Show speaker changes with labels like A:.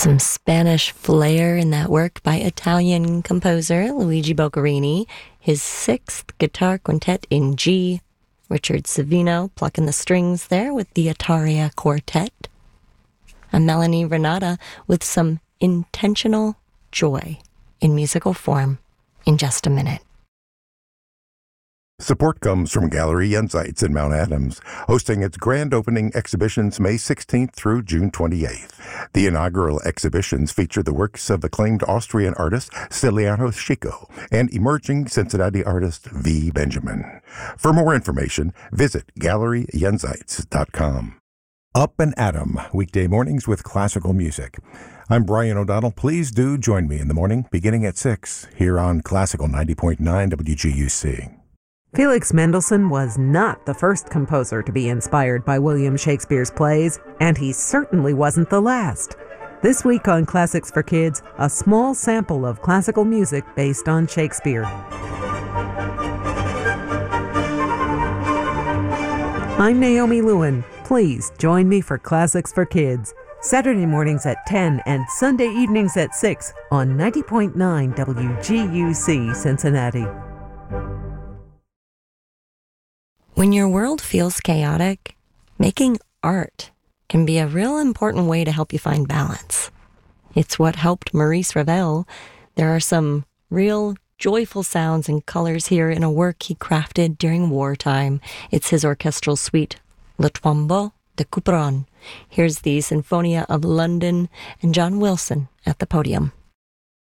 A: Some Spanish flair in that work by Italian composer Luigi Boccherini, his sixth guitar quintet in G. Richard Savino plucking the strings there with the Ataria Quartet. And Melanie Renata with some intentional joy in musical form in just a minute.
B: Support comes from Gallery Jenseits in Mount Adams, hosting its grand opening exhibitions May 16th through June 28th. The inaugural exhibitions feature the works of acclaimed Austrian artist Stiliano Chico and emerging Cincinnati artist V. Benjamin. For more information, visit GalleryJenseits.com. Up and Atom, weekday mornings with classical music. I'm Brian O'Donnell. Please do join me in the morning, beginning at 6, here on Classical 90.9 WGUC.
C: Felix Mendelssohn was not the first composer to be inspired by William Shakespeare's plays, and he certainly wasn't the last. This week on Classics for Kids, a small sample of classical music based on Shakespeare. I'm Naomi Lewin. Please join me for Classics for Kids, Saturday mornings at 10 and Sunday evenings at 6 on 90.9 WGUC Cincinnati.
A: When your world feels chaotic, making art can be a real important way to help you find balance. It's what helped Maurice Ravel. There are some real joyful sounds and colors here in a work he crafted during wartime. It's his orchestral suite, Le Tombeau de Couperin. Here's the Sinfonia of London and John Wilson at the podium.